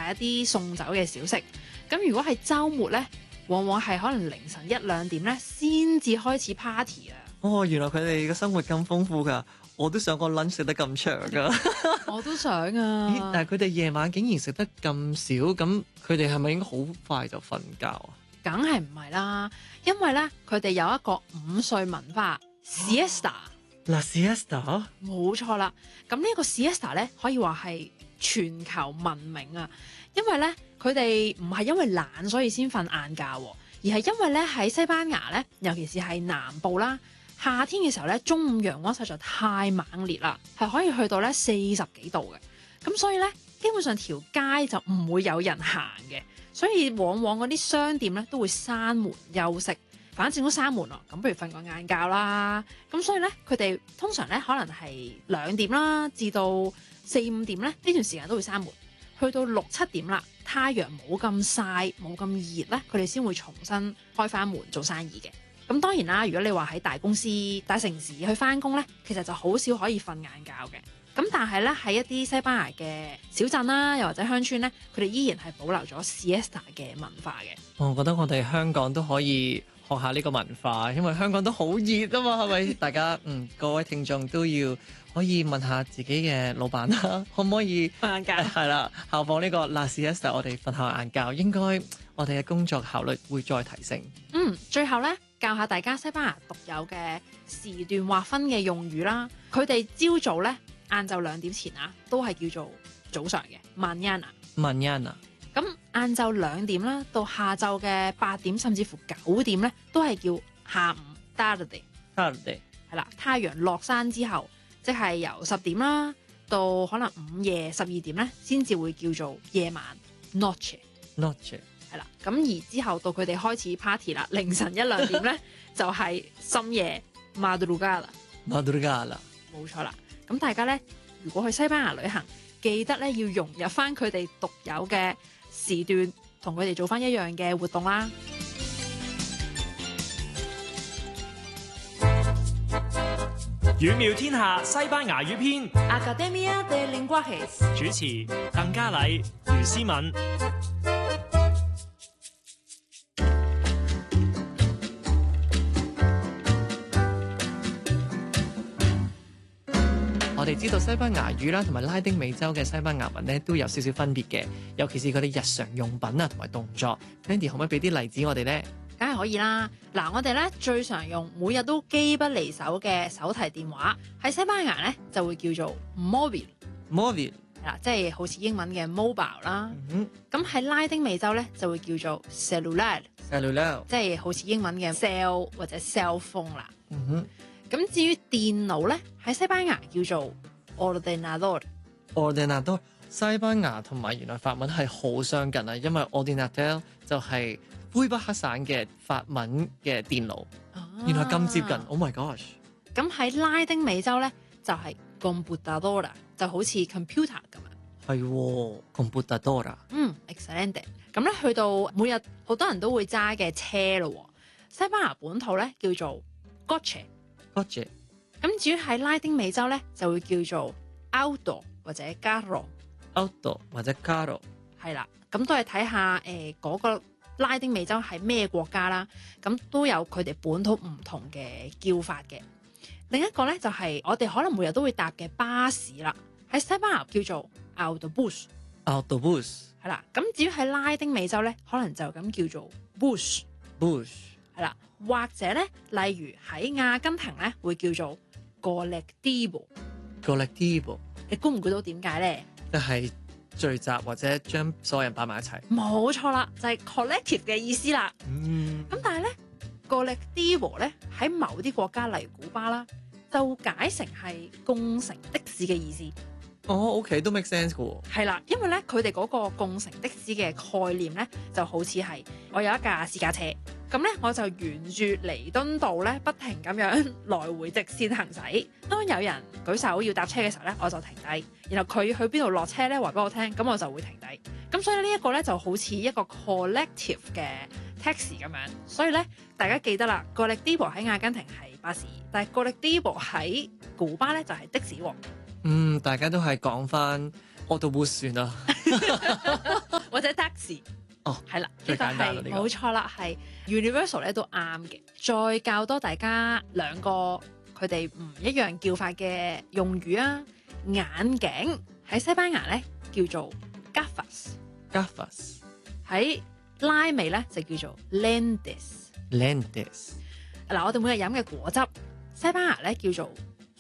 一啲送酒嘅小食。咁如果係週末咧，往往係可能凌晨1-2點咧先至開始 party 啊。 哦，原來佢哋嘅生活咁豐富㗎，我都想個 lunch 食得咁長㗎。 我都想咦？ 啊。 但係佢哋夜晚竟然食得咁少，咁佢哋係咪應該好快就瞓覺啊？ 梗係唔係啦，因為咧佢哋有一個午睡文化 siesta。 La siesta？ 冇錯啦，咁呢個 siesta 咧可以話係全球聞名啊，因為咧佢哋唔係因為懶所以先瞓晏覺，而係因為咧喺西班牙咧，尤其是係南部啦，夏天嘅時候咧，中午陽光實在太猛烈啦，係可以去到咧40幾度嘅，咁所以咧基本上條街就唔會有人行嘅，所以往往嗰啲商店咧都會閂門休息。反正都閂門咯，咁不如瞓個晏覺啦。咁所以咧，佢哋通常咧可能係2點啦，至到4-5點咧呢段時間都會閂門。去到6-7點啦，太陽冇咁曬，冇咁熱咧，佢哋先會重新開翻門做生意嘅。咁當然啦，如果你話喺大公司、大城市去翻工咧，其實就好少可以瞓晏覺嘅。咁但係咧喺一啲西班牙嘅小鎮啦，又或者鄉村咧，佢哋依然係保留咗 siesta 嘅文化嘅。 我覺得我哋香港都可以學下呢個文化，因為香港都好熱啊嘛，係咪？大家各位聽眾都要可以問下自己嘅老闆啦，可唔可以瞓晏覺？ 係啦，效仿呢個 La siesta，我哋瞓下晏覺，應該我哋嘅工作效率會再提升。 最後咧教下大家西班牙獨有嘅時段劃分嘅用語啦。佢哋朝早咧晏晝2點前啊，都係叫做早上嘅 mañana。咁晏晝2點啦，到下晝嘅8點甚至乎9點咧，都係叫下午 tarde。係啦，太陽落山之後，即係由10點啦，到可能午夜12點咧，先至會叫做夜晚 noche。係啦，咁而之後到佢哋開始 party 啦，凌晨1-2點咧，就係深夜 madrugada。冇錯啦，咁大家咧，如果去西班牙旅行，記得咧要融入翻佢哋獨有嘅時段，同佢哋做翻一樣嘅活動啦。 語妙天下西班牙語篇， Academia de Lenguajes 主持鄧嘉禮、余思敏。 我哋知道西班牙語啦，同埋拉丁美洲嘅西班牙文咧都有少少分別嘅，尤其是佢哋日常用品啊同埋動作。Mandy 可唔可以俾啲例子我哋呢？ 梗係可以啦。嗱，我哋咧最常用，每日都機不離手嘅手提電話，喺西班牙咧就會叫做 mobile。 Mobile 嗱，即係好似英文嘅 mobile 啦。咁喺拉丁美洲咧就會叫做 celular， 即係好似英文嘅 cell 或者 cell phone 啦。咁至於電腦咧，喺西班牙叫做 ordenador。 西班牙同埋原來法文係好相近啊，因為 ordinateur 就係魁北克省嘅法文嘅電腦，原來咁接近。Oh my gosh！ 咁喺拉丁美洲咧就係 computadora， 就好似 computer 咁樣。 係 computadora。 excellent。咁咧去到每日好多人都會揸嘅車咯，西班牙本土咧叫做 coche。咁至於喺拉丁美洲咧就會叫做 auto 或者 carro。係啦，咁都係睇下嗰個拉丁美洲係咩國家啦，咁都有佢哋本土唔同嘅叫法嘅。另一個咧就係我哋可能每日都會搭嘅巴士啦，喺西班牙叫做 autobus。係啦，咁至於喺拉丁美洲咧，可能就咁叫做 bus。係啦，或者咧，例如喺阿根廷咧，會叫做 colectivo。你估唔估到點解咧？ 即係聚集或者將所有人擺埋一齊。 冇錯啦，就係 collective 嘅意思啦。咁但係咧，colectivo 咧喺某啲國家，例如古巴啦，就解成係共乘的士嘅意思。 OK， 都 make sense 嘅喎。 係啦，因為咧佢哋嗰個共乘的士嘅概念咧，就好似係我有一架私家車，咁咧我就沿住彌敦道咧不停咁樣來回直線行駛。當有人舉手要搭車嘅時候咧，我就停低，然後佢去邊度落車咧話俾我聽，咁我就會停低。咁所以呢一個咧就好似一個 collective 嘅 taxi 咁樣。所以咧大家記得啦，colectivo 喺阿根廷係巴士，但係 colectivo 喺古巴咧就係的士喎。 大家都係講翻 autobus 算啦。 簡單啦呢個冇錯啦，係 universal 咧都啱嘅。再教多大家兩個佢哋唔一樣叫法嘅用語啊。眼鏡喺西班牙咧叫做 gafas， 喺拉美咧就叫做 lentes。嗱，我哋每日飲嘅果汁，西班牙咧叫做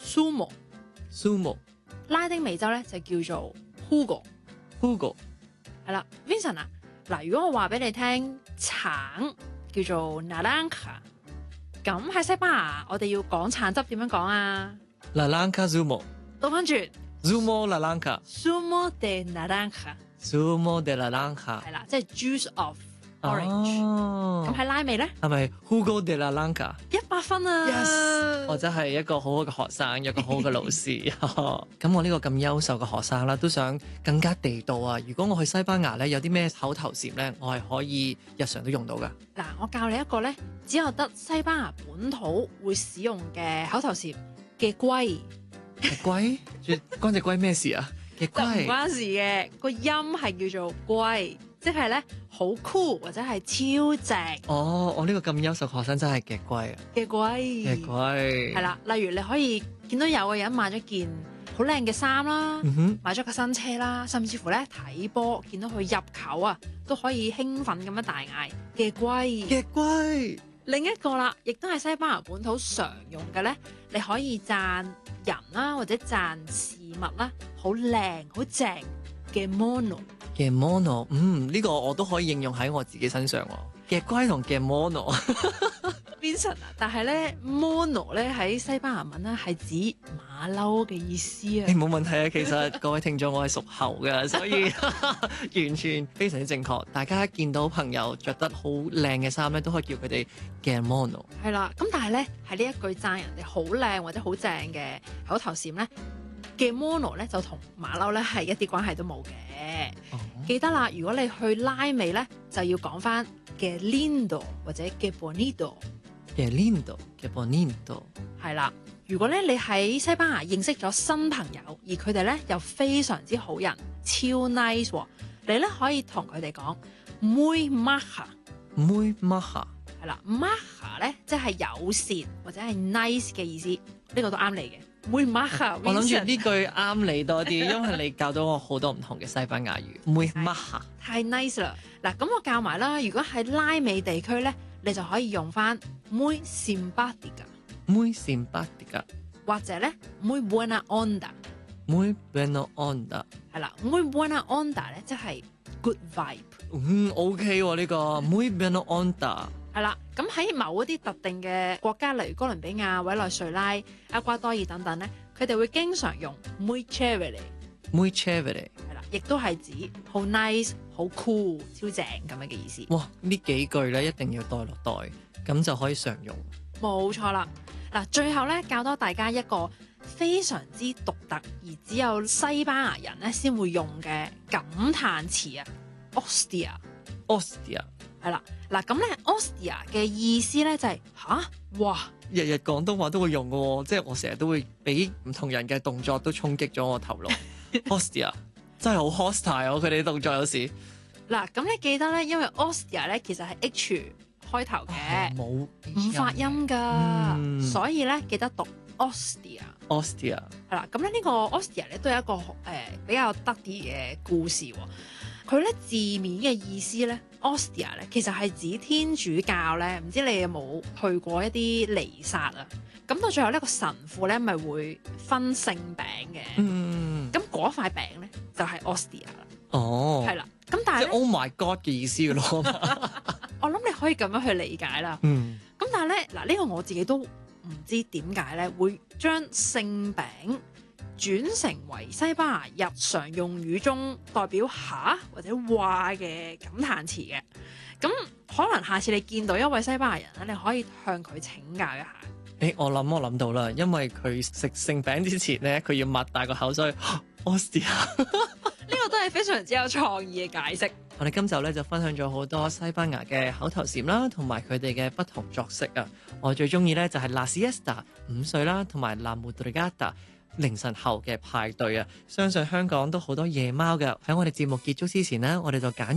sumo， 拉丁美洲咧就叫做 jugo。係啦 ，Vincent 啊，嗱，如果我話俾你聽橙叫做 naranja， 咁喺西班牙我哋要講橙汁點樣講啊？ Naranja zumo， 倒翻轉 zumo naranja， sumo de naranja， zumo de naranja， 係啦，即係 juice of orange。咁喺拉美咧， 係咪 jugo de naranja？ 100分啊 Yes， 我真係一個好好嘅學生，一個好好嘅老師。咁我呢個咁優秀嘅學生啦，都想更加地道啊！如果我去西班牙咧，有啲咩口頭禪咧，我係可以日常都用到噶。 嗱，我教你一個咧，只有得西班牙本土會使用嘅口頭禪嘅龜。 嘅龜，關隻龜咩事啊？嘅就唔龜， 關事嘅，個音係叫做龜，即係咧好 cool 或者係超正哦，我呢個咁優秀學生真係嘅龜啊！ 嘅龜。 嘅龜， 係啦，例如你可以見到有個人買咗件好靚嘅衫啦，買咗個新車啦，甚至乎咧睇波見到佢入球啊，都可以興奮咁樣大嗌嘅龜。 嘅龜， 另一個啦，亦都係西班牙本土常用嘅咧，你可以讚人啦，或者讚事物啦，好靚好正嘅 mono。 嘅 mono， 呢個我都可以應用喺我自己身上喎。嘅龜同嘅 mono， Vincent 啊，但係咧 mono 咧喺西班牙文咧係指馬騮嘅意思啊。 冇問題啊。其實各位聽眾，我係屬猴嘅，所以完全非常之正確。大家見到朋友着得好靚嘅衫咧，都可以叫佢哋嘅 mono。 係啦，咁但係咧喺呢一句讚人哋好靚或者好正嘅口頭禪咧嘅 mono 咧就同馬騮咧係一啲關係都冇嘅。記得啦，如果你去拉美咧，就要講翻嘅 lindo 或者嘅 bonito。 嘅 lindo， 嘅 bonito。 係啦，如果咧你喺西班牙認識咗新朋友，而佢哋咧又非常之好人，超 nice 喎，你咧可以同佢哋講 muy maja。muy maja。 係啦 ，maja 咧即係友善或者係 nice 嘅意思，呢個都啱你嘅。muy maja， 我諗住呢句啱你多啲，因為你教到我好多唔同嘅西班牙語。muy maja， 太 nice 啦！嗱，咁我教埋啦。如果喺拉美地區咧，你就可以用翻 muy simpática。muy simpática， 或者咧 muy buena onda。muy buena onda。 係啦 muy buena onda 咧即係 good vibe。 OK 喎呢個 muy buena onda。 係啦，咁喺某一啲特定嘅國家，例如哥倫比亞、委內瑞拉、厄瓜多爾等等咧，佢哋會經常用 muy chévere。muy chévere 係啦，亦都係指好 nice、好 cool、超正咁樣嘅意思。 哇！呢幾句咧一定要袋落袋，咁就可以常用。 冇錯啦。嗱，最後咧教多大家一個非常之獨特而只有西班牙人咧先會用嘅感嘆詞啊 ，hostia。係啦，嗱咁咧 hostia 嘅意思咧就係哇！ 日日廣東話都會用嘅喎，即係我成日都會俾唔同人嘅動作都衝擊咗我頭腦。hostia 真係好 hostile，佢哋啲動作有時。 嗱，咁你記得咧，因為 hostia 咧其實係 H 開頭嘅，冇唔發音㗎，所以咧記得讀 hostia。係啦，咁咧呢個 hostia 咧都有一個比較得意嘅故事喎。佢咧字面嘅意思咧 hostia 咧其實係指天主教咧，唔知你有冇去過一啲彌撒啊？咁到最後呢個神父咧咪會分聖餅嘅，咁嗰塊餅咧就係 hostia 啦。哦，係啦，咁但係 Oh my God 嘅意思嘅咯。 我諗你可以咁樣去理解啦。咁但係咧嗱，呢個我自己都唔知點解咧會將聖餅轉成為西班牙日常用語中代表嚇或者話嘅感嘆詞嘅。咁可能下次你見到一位西班牙人咧，你可以向佢請教一下。 我諗到啦，因為佢食聖餅之前咧，佢要擘大個口，所以 hostia。 呢個都係非常之有創意嘅解釋。 我哋今集咧就分享咗好多西班牙嘅口頭禪啦，同埋佢哋嘅不同作息啊。我最中意咧就係 La Siesta 午睡啦，同埋 La Madrugada 凌晨後嘅派對啊。相信香港都好多夜貓嘅。喺我哋節目結束之前呢，我哋就揀